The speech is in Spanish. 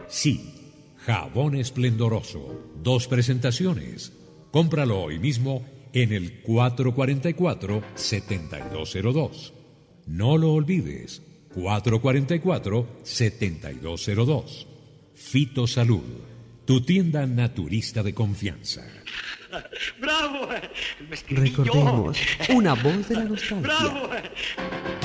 Sí, jabón esplendoroso. 2 presentaciones. Cómpralo hoy mismo en el 444-7202. No lo olvides, 444-7202. Fitosalud, tu tienda naturista de confianza. ¡Bravo! Recordemos, una voz de la nostalgia. ¡Bravo!